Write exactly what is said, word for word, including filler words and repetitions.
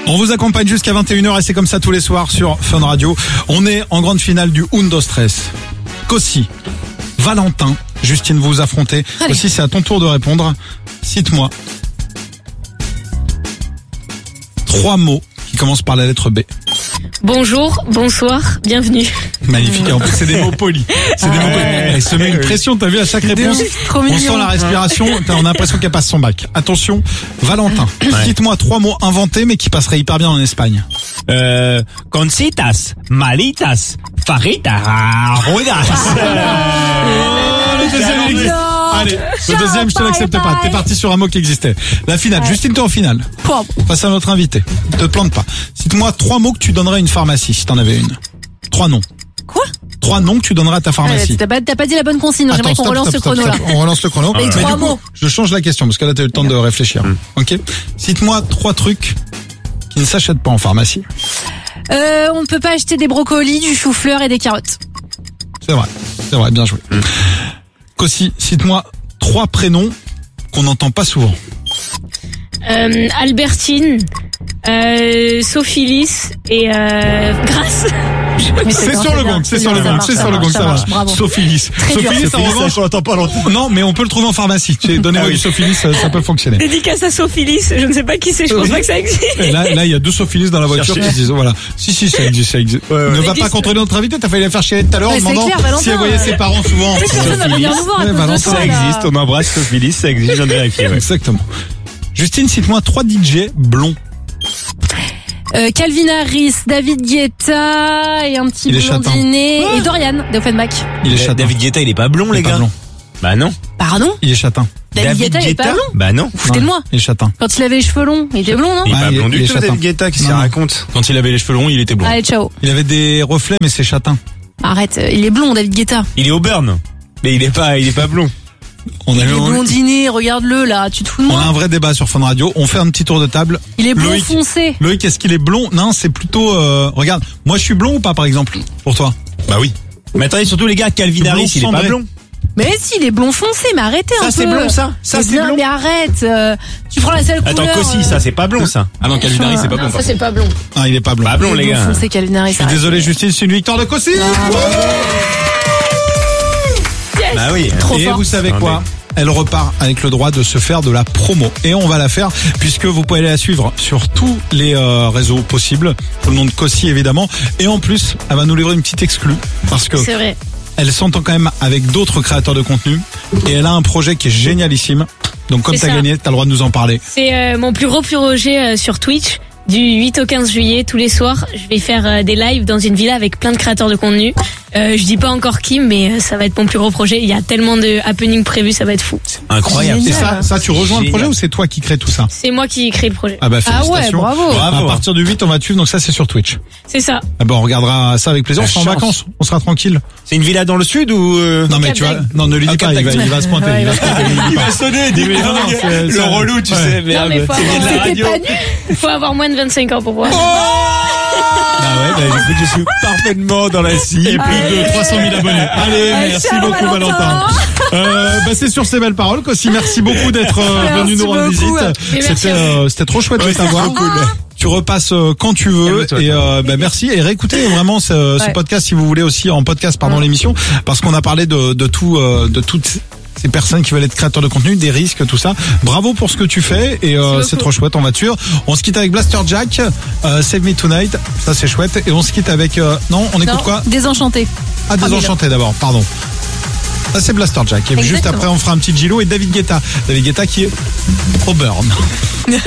On vous accompagne jusqu'à vingt et une heures et c'est comme ça tous les soirs sur Fun Radio. On est en grande finale du Undo Stress. Kossi, Valentin, Justine, vous vous affrontez. Kossi, c'est à ton tour de répondre. Cite-moi trois mots qui commencent par la lettre B. Bonjour, bonsoir, bienvenue. Magnifique. En plus, c'est des mots polis. C'est des mots polis. Elle se met une pression, t'as vu, à chaque réponse. On sent la respiration. On a l'impression qu'elle passe son bac. Attention, Valentin. Cite-moi trois mots inventés, mais qui passeraient hyper bien en Espagne. Euh, Concitas, Malitas, Faritas, Ruedas. Le deuxième, il- Allez, le deuxième, je te l'accepte pas. T'es parti sur un mot qui existait. La finale. Justine, toi en finale. Face à notre invité. Te plante pas. Cite-moi trois mots que tu donnerais à une pharmacie, si t'en avais une. Trois noms. Quoi? Trois noms que tu donnerais à ta pharmacie. T'as pas, t'as pas dit la bonne consigne, donc j'aimerais qu'on stop, relance stop, le stop, chrono stop. là. On relance le chrono. Les Mais trois du coup, mots. je change la question parce que là t'as eu le temps de réfléchir. Ok. Cite-moi trois trucs qui ne s'achètent pas en pharmacie. Euh, on ne peut pas acheter des brocolis, du chou-fleur et des carottes. C'est vrai. C'est vrai. Bien joué. Kossi, cite-moi trois prénoms qu'on n'entend pas souvent. Euh, Albertine, euh, Sophilis et euh, Grace. Mais C'est bien, sur le bien, gong, c'est bien, sur le ça gong, marche, c'est ça sur le marche, gong, ça ça va. marche, bravo. Sophilis. Très dur. Sophilis, en revanche, on l'entend pas longtemps. non, mais on peut le trouver en pharmacie. Tu sais, Donnez-moi Ah oui. du Sophilis, ça, ça peut fonctionner. Dédicace à Sophilis, je ne sais pas qui c'est, je pense Oui. pas que ça existe. Et là, là, il y a deux Sophilis dans la voiture Cherchez. qui se disent, voilà. Si, si, ça existe, ça existe. Ouais, ouais. Ne va Existe. pas contrôler notre invité, t'as failli la faire chier tout à l'heure en Ouais, c'est demandant clair, Valentin. si elle voyait ses parents souvent. Mais personne va venir nous voir à Ouais, cause de Valentin, toi, Ça là. existe, on embrasse Sophilis, ça existe, je viens de vérifier. Ouais. Exactement. Justine, cite-moi trois D J blonds. Euh, Calvin Harris, David Guetta et un petit Il est châtain. blondinet et Dorian d'Offenbach. Il est châtain. David Guetta, il est pas blond, Il est les pas gars. blond. Bah non. Pardon? Il est châtain. David Guetta, il est pas blond? Bah non. Vous foutez de moi. Il est châtain. Quand il avait les cheveux longs, il était blond, non? Il est Ah, pas il est- blond il du est tout, châtain. David Guetta, qu'est-ce qu'il Non, non. raconte? Quand il avait les cheveux longs, il était blond. Allez, ciao. Il avait des reflets, mais c'est châtain. Arrête, euh, il est blond, David Guetta. Il est au burn. Mais il est pas, il est pas blond. On a, Il est eu- blondinet, regarde-le là, tu te fous de on a moi? un vrai débat sur Fun Radio. On fait un petit tour de table. Il est blond Loïc. foncé. Loïc, est-ce qu'il est blond? Non, c'est plutôt, euh, regarde. Moi, je suis blond ou pas, par exemple? Pour toi? Bah oui. Mais attendez, surtout les gars, Calvin Blond Harris, il est pas cendré. blond. Mais si, il est blond foncé, mais arrêtez un Ça, peu. c'est blond, ça? Ça, Mais c'est non, blond? mais arrête, euh, tu prends la seule Attends, couleur. Kossi, euh, ça, c'est pas blond, ça. Ah non, Calvin Harris, c'est pas blond. Ça c'est pas blond. Ah, il est pas blond. Pas blond, les blond gars. foncé, Calvin Harris. Je suis désolé, Justine, c'est une victoire de Kossi. Bah oui. Trop Et fort. vous savez Un quoi? Elle repart avec le droit de se faire de la promo. Et on va la faire puisque vous pouvez aller la suivre sur tous les euh, réseaux possibles. Sous le nom de Kossi, évidemment. Et en plus, elle va nous livrer une petite exclue. Parce que C'est vrai. elle s'entend quand même avec d'autres créateurs de contenu. Et elle a un projet qui est génialissime. Donc comme C'est t'as ça. gagné, t'as le droit de nous en parler. C'est euh, mon plus gros projet euh, sur Twitch. Du huit au quinze juillet, tous les soirs, je vais faire euh, des lives dans une villa avec plein de créateurs de contenu. Euh, je dis pas encore qui, mais euh, ça va être mon plus gros projet. Il y a tellement de happenings prévus, ça va être fou. Incroyable. Et Génial. ça, ça, tu rejoins le Génial. projet ou c'est toi qui crée tout ça? C'est moi qui crée le projet. Ah bah Ah ouais, félicitations. bravo. À Bravo. partir du huit, on va te suivre. Donc ça, c'est sur Twitch. C'est ça. Ah bah on regardera ça avec plaisir. On La sera en chance. vacances. On sera tranquille. C'est une villa dans le sud ou euh... Non mais Cap tu vois, d'Agde. non ne lui dis Ah, pas, Cap il va, d'Agde. il va se pointer. Ouais, il va il se pointer, il dit pas. sonner, dis- non, non, c'est- le c'est- relou, tu ouais. sais, Non, merde. mais faut C'est avoir- de la C'était radio. pas nu. Faut avoir moins de vingt-cinq ans pour voir. Ah ouais, bah écoute, je suis parfaitement dans la cible. Et plus de trois cent mille abonnés. Allez, Allez, merci ciao, beaucoup Valentin. Valentin. Euh, bah c'est sur ces belles paroles qu'aussi merci beaucoup d'être euh, Merci venu nous rendre beaucoup. visite. Et merci C'était à vous. euh, c'était trop chouette de Ouais, c'est t'avoir. trop cool. Tu repasses euh, quand tu veux Calme-toi, et toi. euh, bah merci et réécoutez vraiment ce, ce Ouais. podcast si vous voulez aussi en podcast pardon l'émission parce qu'on a parlé de de tout euh, de toutes ces personnes qui veulent être créateurs de contenu, des risques, tout ça. Bravo pour ce que tu fais et euh, Merci c'est beaucoup. trop chouette. On va te suivre. On se quitte avec Blaster Jack, euh, Save Me Tonight, ça c'est chouette et on se quitte avec euh, non on écoute Non, quoi? Désenchanté. Ah, Désenchanté d'abord, pardon. Ça c'est Blaster Jack. Et puis juste Exactement. après on fera un petit Gilo et David Guetta. David Guetta qui est au burn.